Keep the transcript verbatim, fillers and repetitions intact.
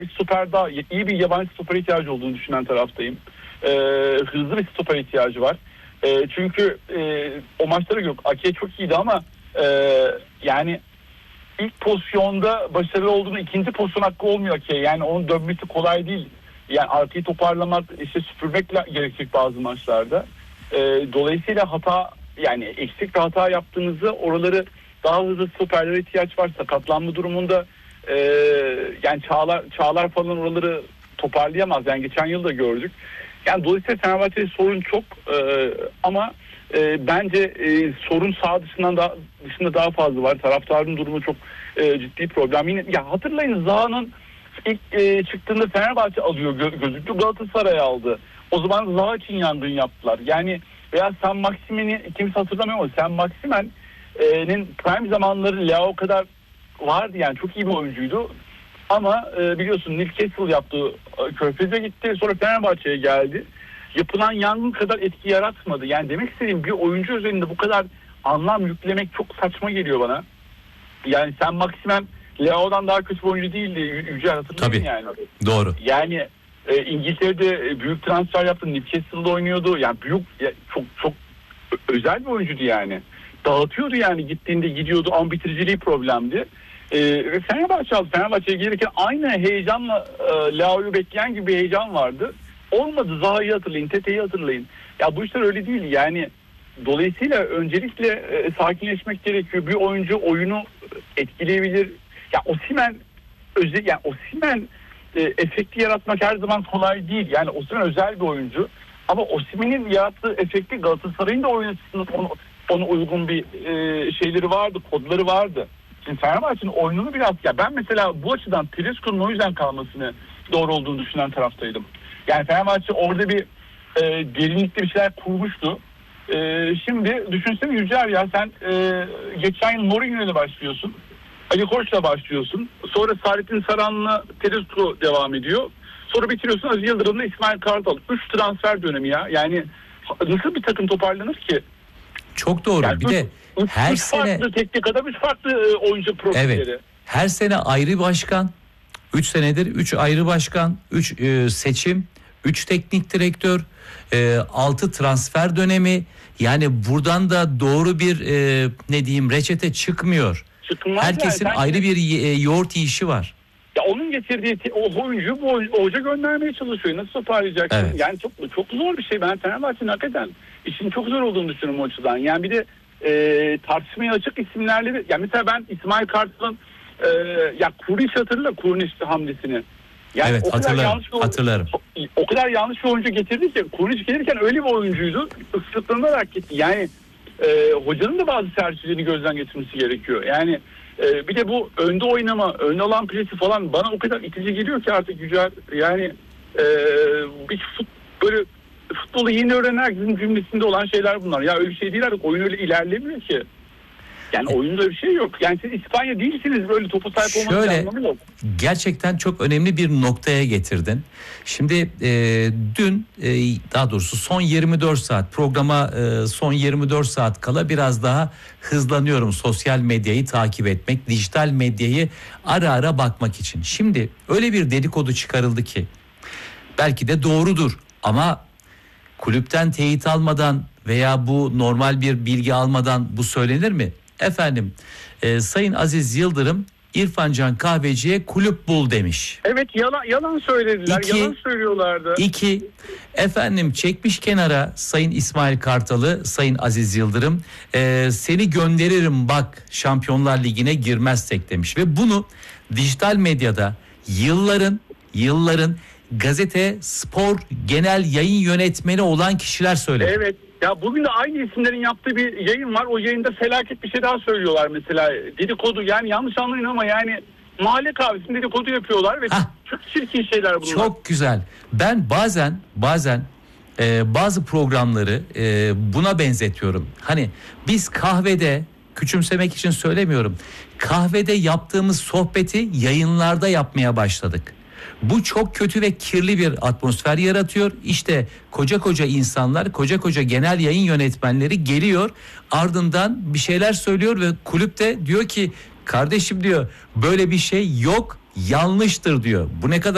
bir stoper daha, iyi bir yabancı stoper ihtiyacı olduğunu düşünen taraftayım. Ee, hızlı bir stoper ihtiyacı var. Ee, çünkü e, o maçlara yok. Ake çok iyiydi ama e, yani ilk pozisyonda başarılı olduğunu ikinci pozisyon hakkı olmuyor Ake. Yani onun dönmesi kolay değil. Yani arkayı toparlamak, işte süpürmekle gerekecek bazı maçlarda. Ee, dolayısıyla hata, yani eksik bir hata yaptığınızda oraları daha hızlı stoperlere ihtiyaç var. Sakatlanma durumunda e, yani Çağlar, Çağlar falan oraları toparlayamaz. Yani geçen yıl da gördük. Yani dolayısıyla Fenerbahçe'de sorun çok e, ama e, bence e, sorun sağ dışından da, dışında daha fazla var. Taraftarın durumu çok e, ciddi problem. Yine ya hatırlayın, Zaha'nın ilk e, çıktığında Fenerbahçe alıyor gö- gözüktü. Galatasaray aldı. O zaman Zaha için yangın yaptılar. Yani veya Sen Maximen'i kimse hatırlamıyor ama Sen Maximen'in prime zamanları Leao kadar vardı, yani çok iyi bir oyuncuydu. Ama e, biliyorsun Newcastle yaptı, Körfez'e gitti, sonra Fenerbahçe'ye geldi. Yapılan yangın kadar etki yaratmadı. Yani demek istediğim, bir oyuncu üzerinde bu kadar anlam yüklemek çok saçma geliyor bana. Yani Sen Maximen Leao'dan daha kötü bir oyuncu değildi. Yücel, hatırlayın yani. Doğru. Yani e, İngiltere'de büyük transfer yaptı. Newcastle'da oynuyordu. Yani büyük, ya, çok çok özel bir oyuncuydu yani. Dağıtıyordu yani, gittiğinde gidiyordu. Ama bitiriciliği problemdi. E, ve Fenerbahçe aldı. Fenerbahçe'ye gelirken aynı heyecanla e, Leao'yu bekleyen gibi bir heyecan vardı. Olmadı. Zaha'yı hatırlayın, Tete'yi hatırlayın. Ya bu işler öyle değil yani. Dolayısıyla öncelikle e, sakinleşmek gerekiyor. Bir oyuncu oyunu etkileyebilir. Ya Osimhen özel, yani Osimhen e, efekti yaratmak her zaman kolay değil. Yani Osimhen özel bir oyuncu. Ama Osimhen'in yarattığı efekti Galatasaray'ın da oynatısının ona, ona uygun bir e, şeyleri vardı, kodları vardı. Şimdi Fenerbahçe'nin oyununu biraz, ya ben mesela bu açıdan Tedesco'nun o yüzden kalmasını doğru olduğunu düşünen taraftaydım. Yani Fenerbahçe orada bir e, derinlikli bir şeyler kurmuştu. E, şimdi düşünsene Yücel, ya sen e, geçen yıl Mourinho'yla başlıyorsun. Ali Koç'la başlıyorsun. Sonra Saadettin Saran'la Tedesco devam ediyor. Sonra bitiriyorsun Aziz Yıldırım'la İsmail Kartal. Üç transfer dönemi ya. Yani nasıl bir takım toparlanır ki? Çok doğru. Yani bir üç, de üç, her üç sene farklı teknik adam, üç farklı e, oyuncu profilleri. Evet. Her sene ayrı başkan. Üç senedir üç ayrı başkan, üç e, seçim, üç teknik direktör, e, altı transfer dönemi. Yani buradan da doğru bir e, ne diyeyim reçete çıkmıyor. Çıkmaz Herkesin yani. ayrı bir e, yoğurt yiyişi var. Ya onun getirdiği o oyuncu bu hoca göndermeye çalışıyor. Nasıl toparlayacaksın? Evet. Yani çok çok zor bir şey. Ben Fenerbahçe'nin hakikaten işin çok zor olduğunu düşünüyorum o açıdan. Yani bir de e, tartışmaya açık isimlerle, yani mesela ben İsmail Kartal'ın e, ya Kurniş, hatırla Kurniş hamlesini. Yani Evet, o kadar hatırlarım, yanlış bir, hatırlarım. O kadar yanlış bir oyuncu getirdi ki, Kurniş gelirken öyle bir oyuncuydu. Islıklanarak gitti. Yani e, hocanın da bazı tercihlerini gözden geçirmesi gerekiyor. Yani e, bir de bu önde oynama, önde alan presi falan bana o kadar itici geliyor ki artık Yücel. Yani e, bir fut, böyle futbolu yeni öğrenen herkesin cümlesinde olan şeyler bunlar. Ya öyle bir şey değil artık. Oyun öyle ilerlemiyor ki. Yani oyunda bir şey yok. Yani siz İspanya değilsiniz, böyle topu sahip olmanın Şöyle, anlamı yok. gerçekten çok önemli bir noktaya getirdin. Şimdi e, dün e, daha doğrusu son yirmi dört saat programa e, son yirmi dört saat kala biraz daha hızlanıyorum sosyal medyayı takip etmek, dijital medyayı ara ara bakmak için. Şimdi öyle bir dedikodu çıkarıldı ki belki de doğrudur ama kulüpten teyit almadan veya bu normal bir bilgi almadan bu söylenir mi? Efendim e, Sayın Aziz Yıldırım İrfan Can Kahveci'ye kulüp bul demiş. Evet, yalan yalan söylediler. İki, yalan söylüyorlardı. İki, efendim çekmiş kenara Sayın İsmail Kartal'ı, Sayın Aziz Yıldırım, e, seni gönderirim bak Şampiyonlar Ligi'ne girmezsek demiş. Ve bunu dijital medyada yılların yılların gazete, spor, genel yayın yönetmeni olan kişiler söyledi. Evet. Ya bugün de aynı isimlerin yaptığı bir yayın var. O yayında felaket bir şey daha söylüyorlar mesela. Dedikodu, yani yanlış anlayın ama yani mahalle kahvesinde dedikodu yapıyorlar ve Hah. çok çirkin şeyler bunlar. Çok güzel. Ben bazen bazen e, bazı programları e, buna benzetiyorum. Hani biz kahvede, küçümsemek için söylemiyorum, kahvede yaptığımız sohbeti yayınlarda yapmaya başladık. Bu çok kötü ve kirli bir atmosfer yaratıyor. İşte koca koca insanlar, koca koca genel yayın yönetmenleri geliyor, ardından bir şeyler söylüyor ve kulüpte diyor ki kardeşim diyor böyle bir şey yok, yanlıştır diyor. Bu ne kadar